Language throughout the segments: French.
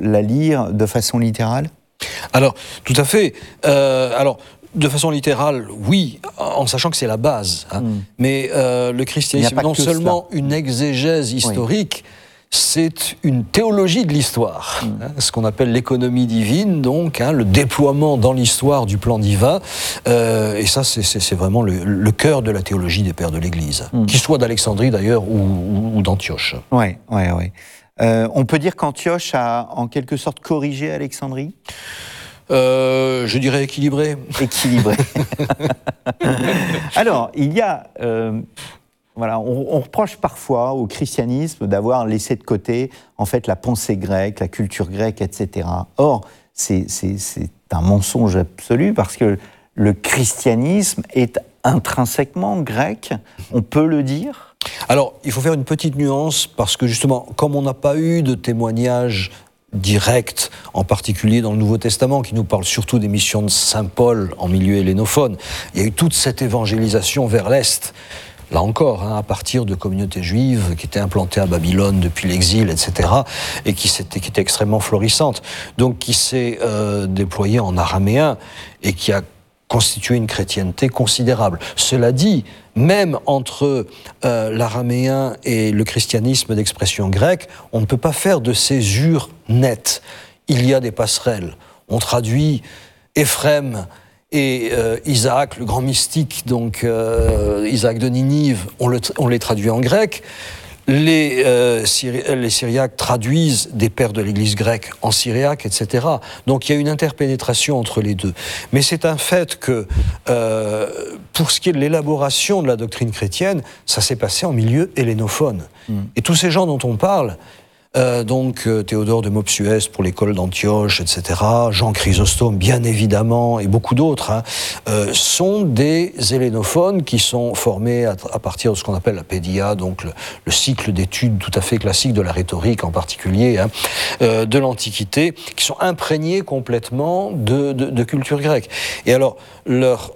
la lire de façon littérale ? Alors, tout à fait. De façon littérale, oui, en sachant que c'est la base. Mais le christianisme n'est non seulement une exégèse historique, c'est une théologie de l'histoire, ce qu'on appelle l'économie divine, donc le déploiement dans l'histoire du plan divin. Et ça, c'est vraiment le cœur de la théologie des pères de l'Église, qu'ils soient d'Alexandrie d'ailleurs ou d'Antioche. Oui. On peut dire qu'Antioche a en quelque sorte corrigé Alexandrie ? Je dirais équilibré. Équilibré. Alors, il y a... on reproche parfois au christianisme d'avoir laissé de côté, en fait, la pensée grecque, la culture grecque, etc. Or, c'est un mensonge absolu, parce que le christianisme est intrinsèquement grec, on peut le dire ? Alors, il faut faire une petite nuance, parce que justement, comme on n'a pas eu de témoignages direct, en particulier dans le Nouveau Testament, qui nous parle surtout des missions de Saint Paul en milieu hellénophone. Il y a eu toute cette évangélisation vers l'Est, là encore, à partir de communautés juives qui étaient implantées à Babylone depuis l'exil, etc., et qui était extrêmement florissante, donc qui s'est déployée en araméen, et qui a constitué une chrétienté considérable. Cela dit, même entre l'araméen et le christianisme d'expression grecque, on ne peut pas faire de césure nette. Il y a des passerelles. On traduit Éphrem et Isaac, le grand mystique, donc Isaac de Ninive, on les traduit en grec. Les Syriaques traduisent des pères de l'Église grecque en syriaque, etc. Donc il y a une interpénétration entre les deux. Mais c'est un fait que, pour ce qui est de l'élaboration de la doctrine chrétienne, ça s'est passé en milieu hellénophone. Et tous ces gens dont on parle, Théodore de Mopsuès pour l'école d'Antioche, etc., Jean Chrysostome, bien évidemment, et beaucoup d'autres, sont des hellénophones qui sont formés à partir de ce qu'on appelle la pédia, donc le cycle d'études tout à fait classique de la rhétorique en particulier, de l'Antiquité, qui sont imprégnés complètement de culture grecque. Et alors, leur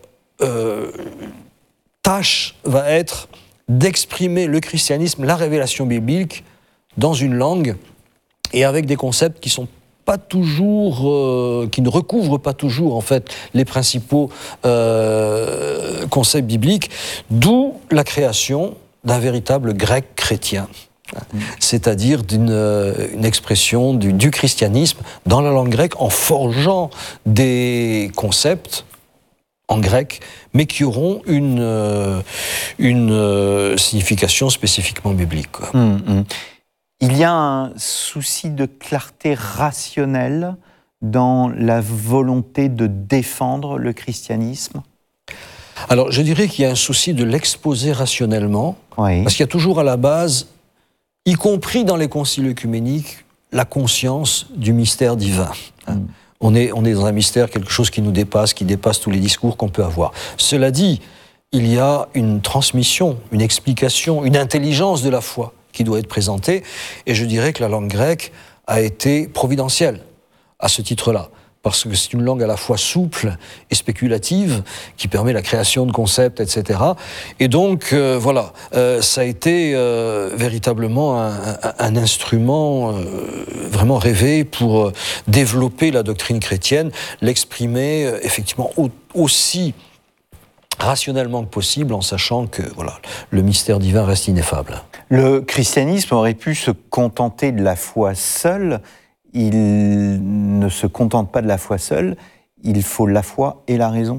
tâche va être d'exprimer le christianisme, la révélation biblique, dans une langue et avec des concepts qui sont pas toujours, qui ne recouvrent pas toujours en fait les principaux concepts bibliques, d'où la création d'un véritable grec chrétien, c'est-à-dire une expression du christianisme dans la langue grecque en forgeant des concepts en grec, mais qui auront une signification spécifiquement biblique. Il y a un souci de clarté rationnelle dans la volonté de défendre le christianisme ? Alors, je dirais qu'il y a un souci de l'exposer rationnellement, parce qu'il y a toujours à la base, y compris dans les conciles œcuméniques, la conscience du mystère divin. On est dans un mystère, quelque chose qui nous dépasse, qui dépasse tous les discours qu'on peut avoir. Cela dit, il y a une transmission, une explication, une intelligence de la foi qui doit être présentée, et je dirais que la langue grecque a été providentielle à ce titre-là, parce que c'est une langue à la fois souple et spéculative, qui permet la création de concepts, etc. Et donc, ça a été véritablement un instrument vraiment rêvé pour développer la doctrine chrétienne, l'exprimer effectivement aussi rationnellement que possible, en sachant que le mystère divin reste ineffable. Le christianisme aurait pu se contenter de la foi seule. Il ne se contente pas de la foi seule. Il faut la foi et la raison.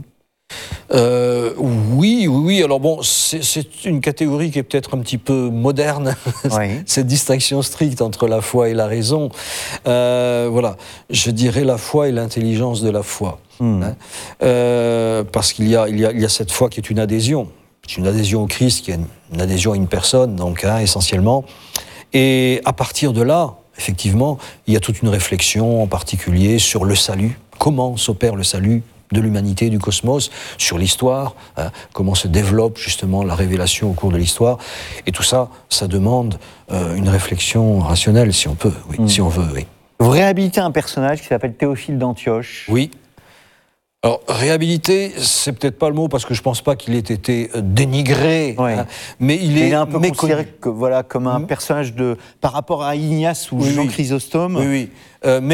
Oui. Alors bon, c'est une catégorie qui est peut-être un petit peu moderne, cette distinction stricte entre la foi et la raison. Je dirais la foi et l'intelligence de la foi. Parce qu'il y a cette foi qui est une adhésion. C'est une adhésion au Christ, qui est une adhésion à une personne, donc essentiellement. Et à partir de là, effectivement, il y a toute une réflexion, en particulier sur le salut. Comment s'opère le salut de l'humanité, du cosmos, sur l'histoire, comment se développe justement la révélation au cours de l'histoire. Et tout ça, ça demande une réflexion rationnelle, si on peut, si on veut, oui. Vous réhabilitez un personnage qui s'appelle Théophile d'Antioche. Oui. Alors, réhabilité, c'est peut-être pas le mot, parce que je pense pas qu'il ait été dénigré, mais il est un peu considéré comme un personnage par rapport à Ignace ou Jean Chrysostome. Oui.